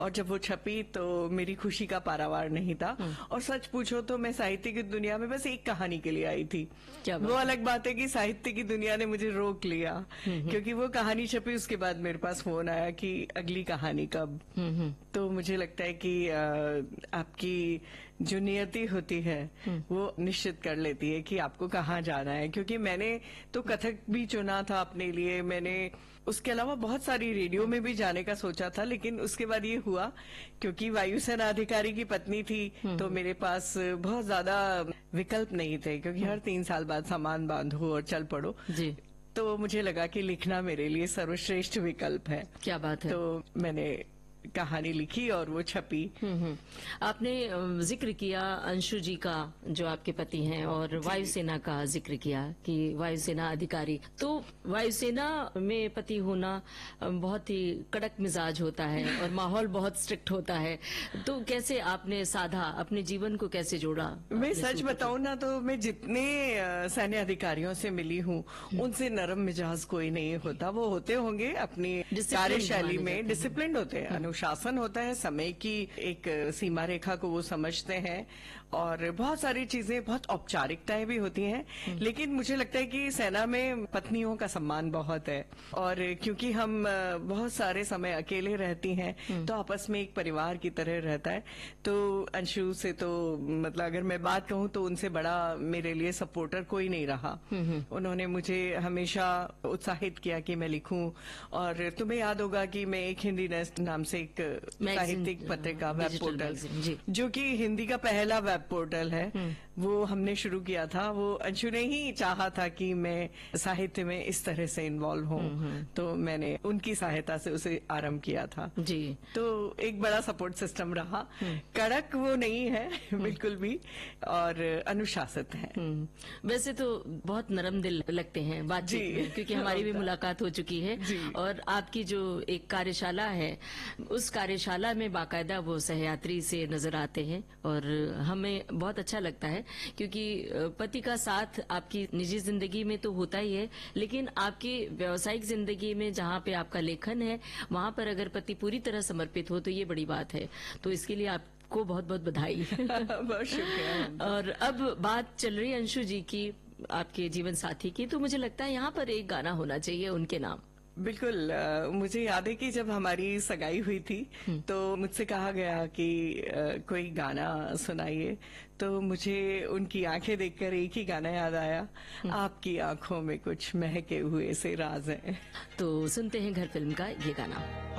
और जब वो छपी तो मेरी खुशी का पारावार नहीं था। और सच पूछो तो मैं साहित्य की दुनिया में बस एक कहानी के लिए आई थी। क्या बात वो अलग बात है कि साहित्य की दुनिया ने मुझे रोक लिया, क्योंकि वो कहानी छपी उसके बाद मेरे पास फोन आया कि अगली कहानी कब। तो मुझे लगता है कि आपकी जो नियति होती है वो निश्चित कर लेती है कि आपको कहाँ जाना है। क्योंकि मैंने तो कथक भी चुना था अपने लिए, मैंने उसके अलावा बहुत सारी रेडियो में भी जाने का सोचा था, लेकिन उसके बाद ये हुआ क्योंकि वायुसेना अधिकारी की पत्नी थी तो मेरे पास बहुत ज्यादा विकल्प नहीं थे, क्योंकि हर 3 साल बाद सामान बांधो और चल पड़ो। जी, तो मुझे लगा कि लिखना मेरे लिए सर्वश्रेष्ठ विकल्प है। क्या बात है। तो मैंने कहानी लिखी और वो छपी। आपने जिक्र किया अंशु जी का, जो आपके पति हैं, और वायुसेना का जिक्र किया कि वायुसेना अधिकारी। तो वायुसेना में पति होना बहुत ही कड़क मिजाज होता है और माहौल बहुत स्ट्रिक्ट होता है। तो कैसे आपने साधा, अपने जीवन को कैसे जोड़ा? मैं सच बताऊं ना तो मैं जितने सैन्य अधिकारियों से मिली हूँ उनसे नरम मिजाज कोई नहीं होता। वो होते होंगे अपनी कार्यशैली में डिसिप्लिन होते हैं, अनुशासन होता है, समय की एक सीमा रेखा को वो समझते हैं और बहुत सारी चीजें, बहुत औपचारिकताएं भी होती हैं। लेकिन मुझे लगता है कि सेना में पत्नियों का सम्मान बहुत है, और क्योंकि हम बहुत सारे समय अकेले रहती हैं तो आपस में एक परिवार की तरह रहता है। तो अंशु से तो मतलब अगर मैं बात कहूं तो उनसे बड़ा मेरे लिए सपोर्टर कोई नहीं रहा। उन्होंने मुझे हमेशा उत्साहित किया कि मैं लिखूं। और तुम्हें याद होगा कि मैं एक हिंदी नेस्ट नाम से एक साहित्यिक पत्रिका, वेब पोर्टल, जो कि हिंदी का पहला वेब पोर्टल है, वो हमने शुरू किया था। वो अंशु ने ही चाहा था कि मैं साहित्य में इस तरह से इन्वॉल्व हूं, तो मैंने उनकी सहायता से उसे आरंभ किया था। जी, तो एक बड़ा सपोर्ट सिस्टम रहा। कड़क वो नहीं है बिल्कुल भी, और अनुशासित है। वैसे तो बहुत नरम दिल लगते हैं बातचीत में, क्योंकि हमारी भी मुलाकात हो चुकी है। और आपकी जो एक कार्यशाला है, उस कार्यशाला में बाकायदा वो सहयात्री से नजर आते हैं और हमें बहुत अच्छा लगता है, क्योंकि पति का साथ आपकी निजी जिंदगी में तो होता ही है, लेकिन आपकी व्यावसायिक जिंदगी में जहां पे आपका लेखन है वहां पर अगर पति पूरी तरह समर्पित हो तो ये बड़ी बात है। तो इसके लिए आपको बहुत बहुत बधाई। बहुत शुक्रिया। और अब बात चल रही है अंशु जी की, आपके जीवन साथी की, तो मुझे लगता है यहाँ पर एक गाना होना चाहिए उनके नाम। बिल्कुल। मुझे याद है कि जब हमारी सगाई हुई थी तो मुझसे कहा गया कि कोई गाना सुनाइए, तो मुझे उनकी आंखें देखकर एक ही गाना याद आया, आपकी आंखों में कुछ महके हुए से राज है। तो सुनते हैं घर फिल्म का ये गाना।